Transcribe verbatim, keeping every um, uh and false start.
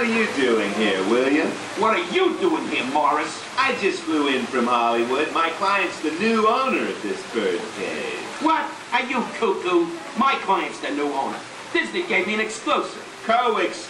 are you doing here, William? What are you doing here, Morris? I just flew in from Hollywood. My client's the new owner of this birdcage. What? Are you cuckoo? My client's the new owner. Disney gave me an exclusive. Co-exclusive.